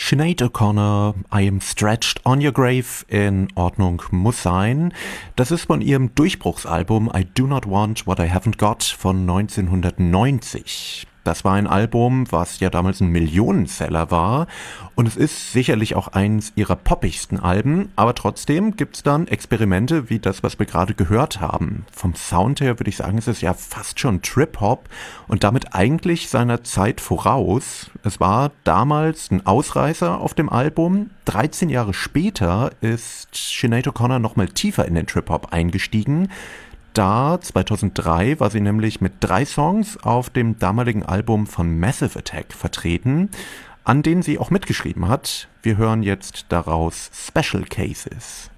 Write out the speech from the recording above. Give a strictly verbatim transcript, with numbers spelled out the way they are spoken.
Sinead O'Connor, I Am Stretched on Your Grave, in Ordnung muss sein. Das ist von ihrem Durchbruchsalbum I Do Not Want What I Haven't Got von neunzehnhundertneunzig. Das war ein Album, was ja damals ein Millionenseller war, und es ist sicherlich auch eins ihrer poppigsten Alben, aber trotzdem gibt's dann Experimente wie das, was wir gerade gehört haben. Vom Sound her würde ich sagen, es ist ja fast schon Trip-Hop und damit eigentlich seiner Zeit voraus. Es war damals ein Ausreißer auf dem Album. dreizehn Jahre später ist Sinead O'Connor nochmal tiefer in den Trip-Hop eingestiegen. Da, zweitausenddrei, war sie nämlich mit drei Songs auf dem damaligen Album von Massive Attack vertreten, an denen sie auch mitgeschrieben hat. Wir hören jetzt daraus Special Cases.